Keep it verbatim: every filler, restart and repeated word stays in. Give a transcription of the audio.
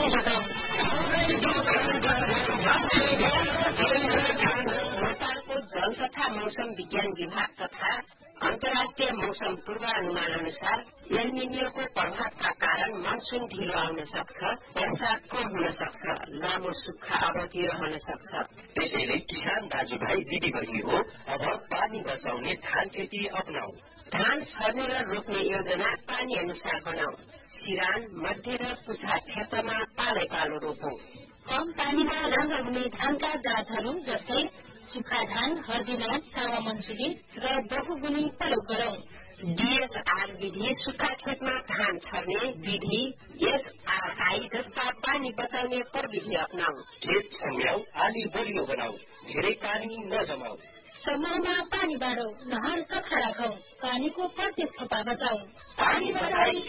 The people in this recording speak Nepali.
नेपालको जल तथा मौसम विज्ञान विभाग तथा अन्तर्राष्ट्रिय मौसम पूर्वानुमान अनुसार एल निनियोको प्रभावका कारण मनसून ढिलो आउन सक्छ, वर्षा कम हुन सक्छ, लामो सुक्खा अवधि रहन सक्छ। त्यसैले किसान दाजुभाइ दिदीबहिनी हो, अब पानी बचाउने धान खेती अपनाऊ। धान छर्ने र रोप्ने योजना पानी अनुसार बनाऊ। सिरान, मध्य र पुछा क्षेत्रमा पालै पालो रोपौं। कम पानीमा राम्रो हुने धानका जातहरू जस्तै सुक्खा धान, हर्दीनाथ, सावा मन्सुरी र बहुगुणी प्रयोग गरौं। डीएसआर विधि सुक्खा खेतमा धान छर्ने विधि, एसआरआई जस्ता पानी बचाउने प्रविधि अपनाऊ। खेत सम्याउ, आली बलियो बनाऊ, धेरै पानी नजमाऊ। समूहमा पानी बाँडौ, नहर सफा राखौ, पानीको प्रत्येक थोपा बचाऊ। पानी बचाई